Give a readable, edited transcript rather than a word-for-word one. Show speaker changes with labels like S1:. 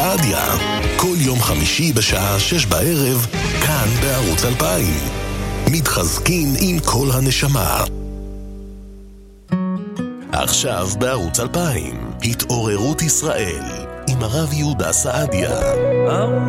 S1: סעדיה. כל יום חמישי בשעה 6 בערב, כאן בערוץ 2000. מתחזקים עם כל הנשמה. עכשיו בערוץ 2000, התעוררות ישראל, עם הרב יהודה סעדיה.